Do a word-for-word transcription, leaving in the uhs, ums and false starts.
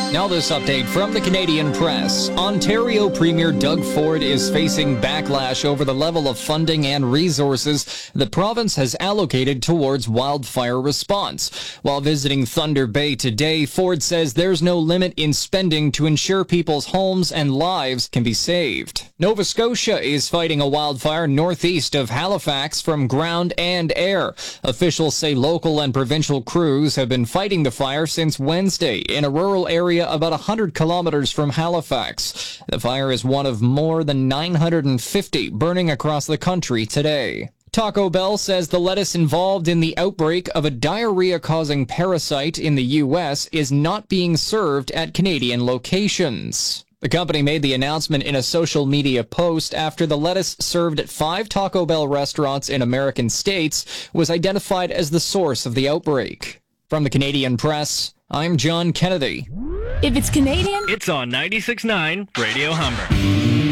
Now this update from the Canadian Press. Ontario Premier Doug Ford is facing backlash over the level of funding and resources the province has allocated towards wildfire response. While visiting Thunder Bay today, Ford says there's no limit in spending to ensure people's homes and lives can be saved. Nova Scotia is fighting a wildfire northeast of Halifax from ground and air. Officials say local and provincial crews have been fighting the fire since Wednesday in a rural area about one hundred kilometers from Halifax. The fire is one of more than nine hundred fifty burning across the country today. Taco Bell says the lettuce involved in the outbreak of a diarrhea-causing parasite in the U S is not being served at Canadian locations. The company made the announcement in a social media post after the lettuce served at five Taco Bell restaurants in American states was identified as the source of the outbreak. From the Canadian Press, I'm John Kennedy. If it's Canadian, it's on ninety-six point nine Radio Humber.